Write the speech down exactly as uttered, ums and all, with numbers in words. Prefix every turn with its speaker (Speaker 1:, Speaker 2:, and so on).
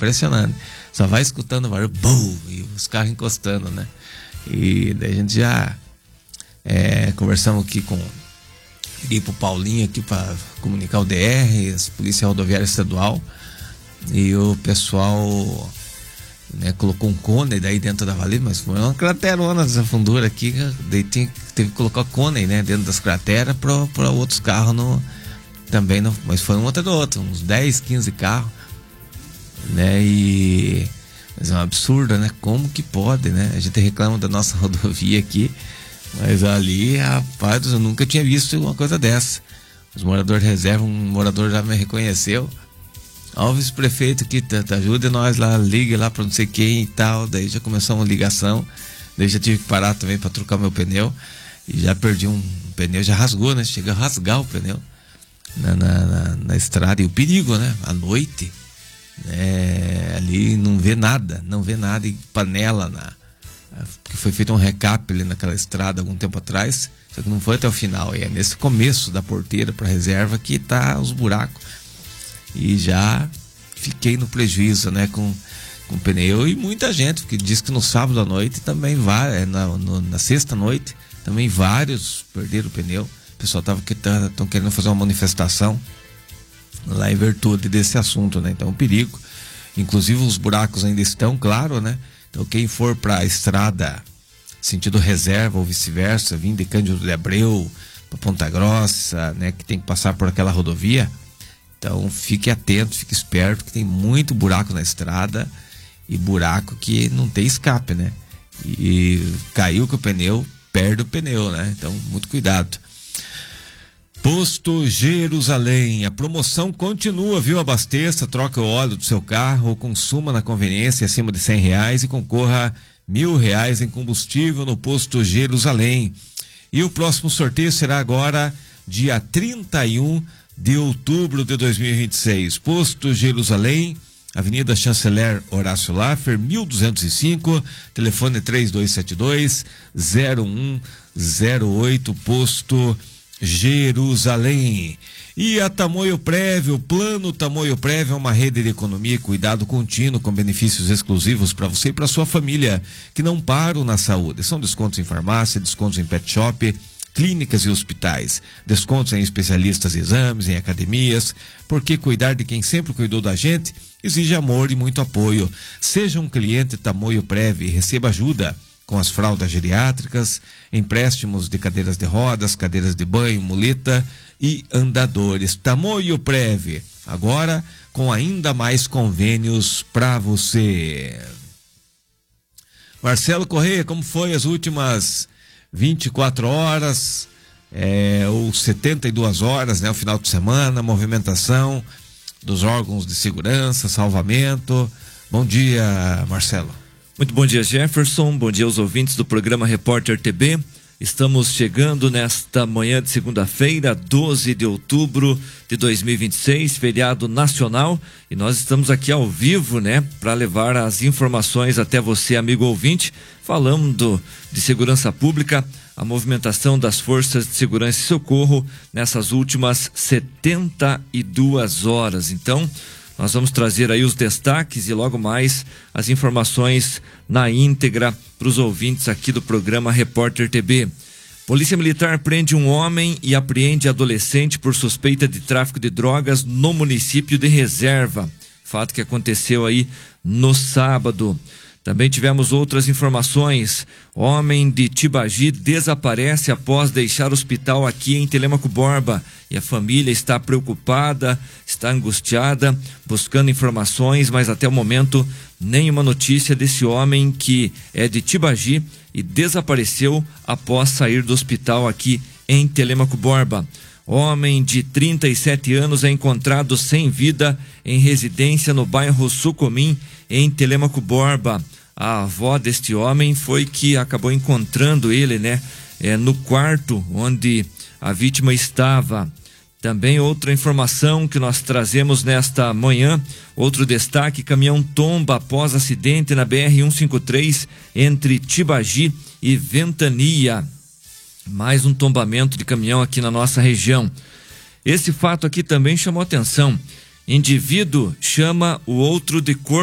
Speaker 1: impressionante. Só vai escutando o barulho, bum, e os carros encostando, né? E daí a gente já é, conversamos aqui com liguei pro Paulinho aqui para comunicar o D R, a Polícia Rodoviária Estadual, e o pessoal, né, colocou um cone daí dentro da valeta, mas foi uma craterona dessa fundura aqui, daí tinha, teve que colocar cone, né, dentro das crateras para outros carros no, também, no, mas foi um atrás do outro, uns dez, quinze carros, né, e mas é um absurdo, né, como que pode, né, a gente reclama da nossa rodovia aqui, mas ali, rapaz, eu nunca tinha visto uma coisa dessa. Os moradores de reserva, um morador já me reconheceu. Ó, o vice-prefeito que ajuda nós lá, liga lá pra não sei quem e tal. Daí já começou uma ligação. Daí já tive que parar também pra trocar meu pneu. E já perdi um pneu, já rasgou, né? Chega a rasgar o pneu na, na, na, na estrada. E o perigo, né? À noite, né? Ali não vê nada, não vê nada. E panela na. Porque foi feito um recap ali naquela estrada algum tempo atrás, só que não foi até o final, e é nesse começo da porteira para reserva que tá os buracos, e já fiquei no prejuízo, né, com, com pneu, e muita gente, porque diz que no sábado à noite também vai, na, no, na sexta noite, também vários perderam o pneu, o pessoal tava que tá, tão querendo fazer uma manifestação lá em virtude desse assunto, né, então o perigo, inclusive os buracos ainda estão, claro, né. Então quem for para a estrada sentido reserva ou vice-versa, vindo de Cândido de Abreu para Ponta Grossa, né, que tem que passar por aquela rodovia, então fique atento, fique esperto, que tem muito buraco na estrada e buraco que não tem escape, né? E caiu com o pneu, perde o pneu, né? Então muito cuidado. Posto Jerusalém, a promoção continua, viu? Abasteça, troca o óleo do seu carro ou consuma na conveniência acima de cem reais e concorra mil reais em combustível no Posto Jerusalém. E o próximo sorteio será agora dia trinta e um de outubro de dois mil e vinte e seis. Posto Jerusalém, Avenida Chanceler Horácio Laffer, mil duzentos e cinco, telefone três dois sete dois, zero um zero oito, Posto Jerusalém. E a Tamoio Prévio, o Plano Tamoio Prévio é uma rede de economia e cuidado contínuo com benefícios exclusivos para você e para sua família, que não param na saúde. São descontos em farmácia, descontos em pet shop, clínicas e hospitais, descontos em especialistas em exames, em academias, porque cuidar de quem sempre cuidou da gente exige amor e muito apoio. Seja um cliente Tamoio Prévio e receba ajuda com as fraldas geriátricas, empréstimos de cadeiras de rodas, cadeiras de banho, muleta e andadores. Tamoio Prévio, agora com ainda mais convênios para você. Marcelo Correia, como foi as últimas vinte e quatro horas, é, ou setenta e duas horas, né, o final de semana, movimentação dos órgãos de segurança, salvamento? Bom dia, Marcelo.
Speaker 2: Muito bom dia, Jefferson. Bom dia aos ouvintes do programa Repórter T B. Estamos chegando nesta manhã de segunda-feira, doze de outubro de dois mil e vinte e seis, feriado nacional, e nós estamos aqui ao vivo, né, para levar as informações até você, amigo ouvinte, falando de segurança pública, a movimentação das forças de segurança e socorro nessas últimas setenta e duas horas. Então, nós vamos trazer aí os destaques e logo mais as informações na íntegra para os ouvintes aqui do programa Repórter T B. Polícia Militar prende um homem e apreende adolescente por suspeita de tráfico de drogas no município de Reserva. Fato que aconteceu aí no sábado. Também tivemos outras informações. Homem de Tibagi desaparece após deixar o hospital aqui em Telêmaco Borba. E a família está preocupada, está angustiada, buscando informações, mas até o momento nenhuma notícia desse homem que é de Tibagi e desapareceu após sair do hospital aqui em Telêmaco Borba. Homem de trinta e sete anos é encontrado sem vida em residência no bairro Sucomim, em Telêmaco Borba. A avó deste homem foi que acabou encontrando ele, né, é, no quarto onde a vítima estava. Também outra informação que nós trazemos nesta manhã, outro destaque: caminhão tomba após acidente na B R cento e cinquenta e três entre Tibagi e Ventania. Mais um tombamento de caminhão aqui na nossa região. Esse fato aqui também chamou atenção. Indivíduo chama o outro de corno.